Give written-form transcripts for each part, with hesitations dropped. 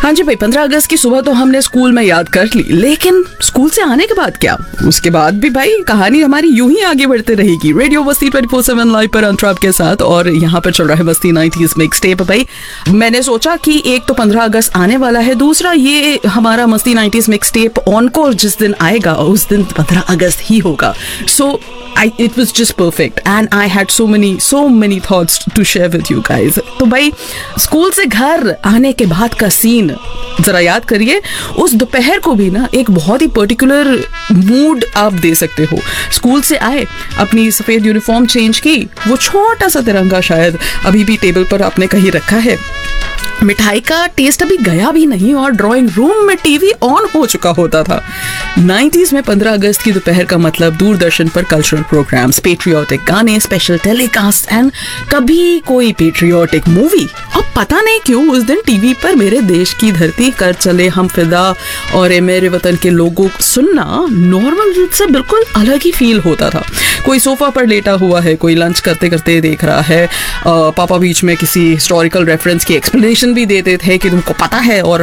हाँ जी भाई, 15 अगस्त की सुबह तो हमने स्कूल में याद कर ली, लेकिन स्कूल से आने के बाद क्या? उसके बाद भी भाई कहानी हमारी यूं ही आगे बढ़ते रहेगी। रेडियो मस्ती 24/7 लाइव पर अंतराब के साथ, और यहाँ पर चल रहा है मस्ती 90s मिक्स टेप। भाई मैंने सोचा कि एक तो 15 अगस्त आने वाला है, दूसरा ये हमारा मस्ती 90s मिक्स टेप ऑनकोर जिस दिन आएगा उस दिन 15 अगस्त ही होगा। सो it was just perfect and I had so many thoughts to share with you guys. तो भाई स्कूल से घर आने के बाद का सीन जरा याद करिए। उस दोपहर को भी ना एक बहुत ही पर्टिकुलर मूड आप दे सकते हो। स्कूल से आए, अपनी सफेद यूनिफॉर्म चेंज की, वो छोटा सा तिरंगा शायद अभी भी टेबल पर आपने कहीं रखा है, मिठाई का टेस्ट अभी गया भी नहीं और ड्राइंग रूम में टीवी ऑन हो चुका होता था। 90s में 15 अगस्त की दोपहर का मतलब दूरदर्शन पर कल्चरल प्रोग्राम्स, पेट्रियोटिक गाने, स्पेशल टेलीकास्ट एंड कभी कोई पेट्रियोटिक मूवी। अब पता नहीं क्यों उस दिन टीवी पर मेरे देश की धरती कर चले हम फिदा और ए मेरे वतन के लोगों को सुनना नॉर्मल रूप से बिल्कुल अलग ही फील होता था। कोई सोफा पर लेटा हुआ है, कोई लंच करते करते देख रहा है, पापा बीच में किसी हिस्टोरिकल रेफरेंस की एक्सप्लेनेशन भी देते थे कि तुमको पता है, और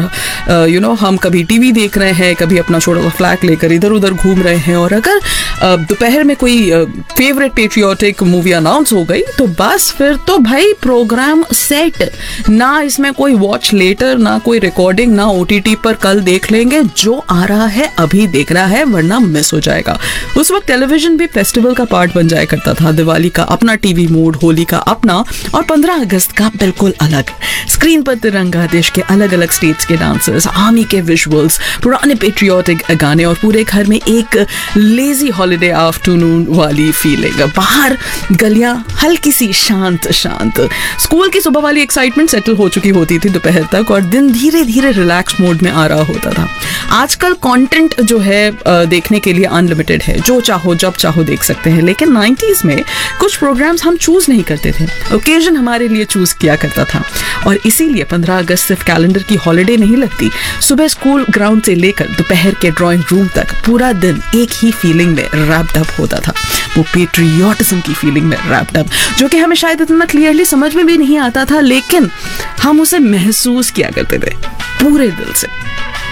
हम कभी टीवी देख रहे हैं, कभी अपना छोटा सा फ्लैग लेकर इधर उधर घूम रहे हैं। और अगर दोपहर में कोई फेवरेट पेट्रियोटिक मूवी अनाउंस हो गई तो बस फिर तो भाई प्रोग्राम सेट। ना इसमें कोई वॉच लेटर, ना कोई रिकॉर्डिंग, ना OTT पर कल देख लेंगे, जो आ रहा है अभी देखना है वरना मिस हो जाएगा। उस वक्त टेलीविजन भी फेस्टिवल का पार्ट बन जाया करता था। दिवाली का अपना टीवी मोड, होली का अपना, और 15 अगस्त का बिल्कुल अलग। स्क्रीन पर तिरंगा, देश के अलग अलग स्टेट्स के डांसर्स, आर्मी के विजुअल्स, पुराने पेट्रियोटिक गाने और पूरे घर में एक लेजी हॉलिडे आफ्टरनून वाली फीलिंग। बाहर गलियां हल्की सी शांत शांत। स्कूल की सुबह वाली एक्साइटमेंट सेटल हो चुकी होती थी दोपहर तक और दिन धीरे धीरे रिलैक्स मोड में आ रहा होता था। आजकल कंटेंट जो है देखने के लिए अनलिमिटेड है, जो चाहो जब चाहो देख सकते हैं, लेकिन 90s में कुछ प्रोग्राम्स हम चूज नहीं करते थे, ओकेजन हमारे लिए चूज किया करता था। और इसीलिए 15 अगस्त सिर्फ कैलेंडर की हॉलिडे नहीं लगती। सुबह स्कूल ग्राउंड से लेकर दोपहर के ड्राइंग रूम तक पूरा दिन एक ही फीलिंग में रैप्ड अप होता था, वो पेट्रियोटिज्म की फीलिंग में रैप्ड अप, जो कि हमें शायद इतना क्लियरली समझ में भी नहीं आता था, लेकिन हम उसे महसूस किया करते थे पूरे दिल से।